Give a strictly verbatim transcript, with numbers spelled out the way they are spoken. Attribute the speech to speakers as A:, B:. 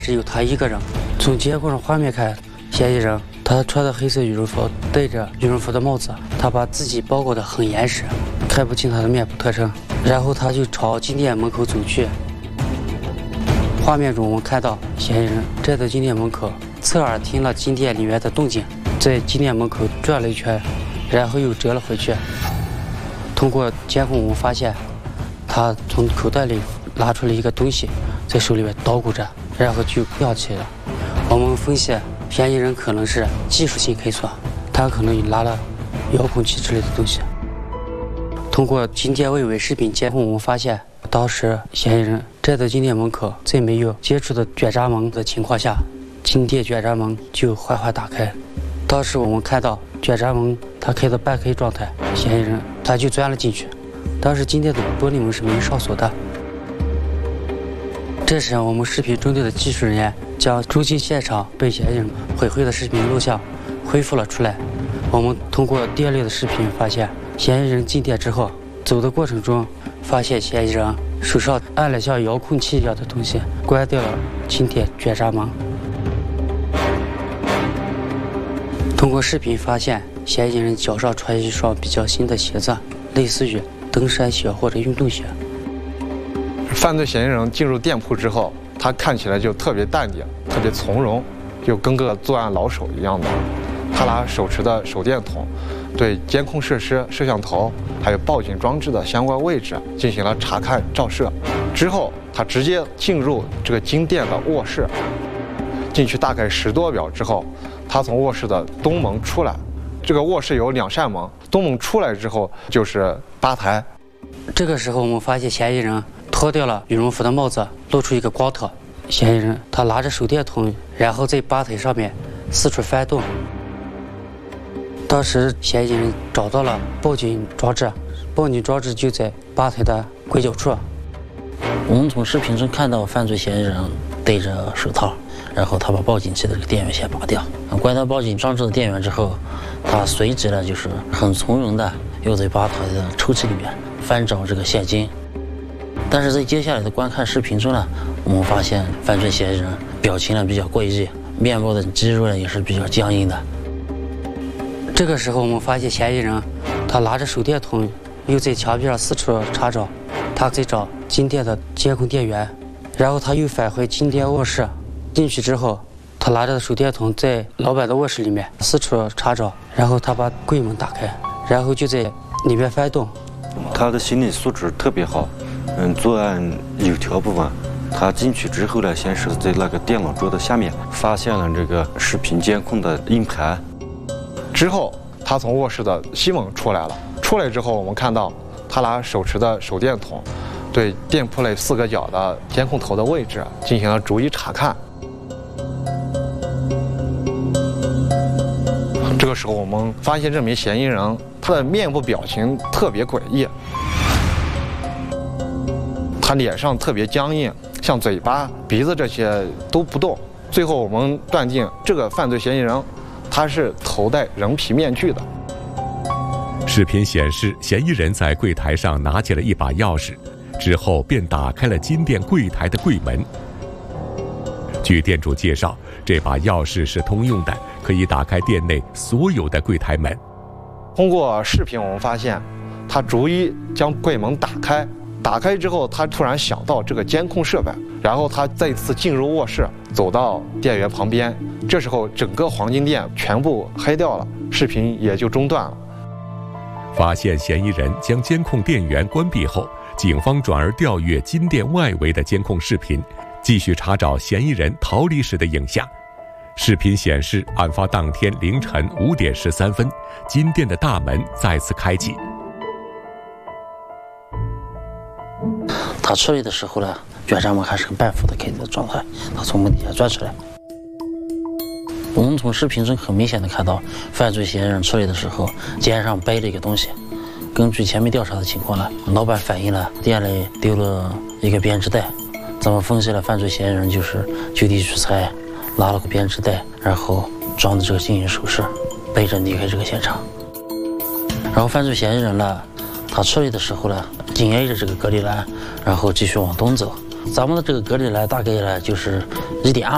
A: 只有他一个人。从监控上画面看，嫌疑人他穿的黑色羽绒服，戴着羽绒服的帽子，他把自己包裹得很严实，看不清他的面部特征。然后他就朝金店门口走去。画面中我们看到嫌疑人站在金店门口，侧耳听了金店里面的动静，在金店门口转了一圈，然后又折了回去。通过监控我们发现，他从口袋里拿出了一个东西，在手里面捣鼓着，然后就亮起了。我们分析，嫌疑人可能是技术性开锁，他可能拿了遥控器之类的东西。通过金店外围视频监控，我们发现，当时嫌疑人站在金店门口，在没有接触的卷闸门的情况下，金店卷闸门就缓缓打开。当时我们看到卷闸门它开到半开状态，嫌疑人他就钻了进去。当时金店的玻璃门是没有上锁的。这时，我们视频中队的技术人员将中心现场被嫌疑人毁坏的视频录像恢复了出来。我们通过电力的视频发现，嫌疑人进店之后，走的过程中，发现嫌疑人手上按了像遥控器一样的东西，关掉了金店卷闸门。通过视频发现，嫌疑人脚上穿一双比较新的鞋子，类似于登山鞋或者运动鞋。
B: 犯罪嫌疑人进入店铺之后，他看起来就特别淡定，特别从容，就跟个作案老手一样的。他拿手持的手电筒，对监控设施、摄像头还有报警装置的相关位置进行了查看照射。之后，他直接进入这个金店的卧室。进去大概十多秒之后，他从卧室的东门出来。这个卧室有两扇门，东门出来之后就是吧台。
A: 这个时候，我们发现嫌疑人脱掉了羽绒服的帽子，露出一个光头。嫌疑人他拿着手电筒，然后在吧台上面四处翻动。当时嫌疑人找到了报警装置，报警装置就在吧台的拐角处。
C: 我们从视频中看到犯罪嫌疑人戴着手套，然后他把报警器的这个电源线拔掉，关掉报警装置的电源之后，他随即呢就是很从容的又在吧台的抽屉里面翻找这个现金。但是在接下来的观看视频中呢，我们发现犯罪嫌疑人表情呢比较怪异，面部的肌肉呢也是比较僵硬的。
A: 这个时候，我们发现嫌疑人他拿着手电筒，又在墙壁上四处查找，他在找金店的监控电源，然后他又返回金店卧室。进去之后，他拿着手电筒在老板的卧室里面四处查找，然后他把柜门打开，然后就在里面翻动。
D: 他的心理素质特别好，嗯，作案有条不紊。他进去之后呢，先是在那个电脑桌的下面发现了这个视频监控的硬盘。
B: 之后，他从卧室的西门出来了。出来之后，我们看到他拿手持的手电筒，对店铺内四个角的监控头的位置进行了逐一查看。这个时候，我们发现这名嫌疑人他的面部表情特别诡异，他脸上特别僵硬，像嘴巴、鼻子这些都不动。最后，我们断定这个犯罪嫌疑人他是头戴人皮面具的。
E: 视频显示，嫌疑人在柜台上拿起了一把钥匙，之后便打开了金店柜台的柜门。据店主介绍，这把钥匙是通用的，可以打开店内所有的柜台门。
B: 通过视频，我们发现他逐一将柜门打开，打开之后，他突然想到这个监控设备，然后他再次进入卧室，走到店员旁边。这时候，整个黄金店全部黑掉了，视频也就中断了。
E: 发现嫌疑人将监控电源关闭后，警方转而调阅金店外围的监控视频，继续查找嫌疑人逃离时的影像。视频显示，案发当天凌晨五点十三分，金店的大门再次开启。
C: 他出来的时候呢，卷闸门还是个半幅的开的状态，他从门底下钻出来。我们从视频中很明显的看到，犯罪嫌疑人出来的时候，肩上背着一个东西。根据前面调查的情况呢，老板反映了店里丢了一个编织袋。咱们分析了犯罪嫌疑人就是就地取材，拿了个编织袋，然后装的这个金银首饰，背着离开这个现场。然后犯罪嫌疑人呢，他出来的时候呢，紧挨着这个隔离栏，然后继续往东走。咱们的这个隔离栏大概呢就是一点二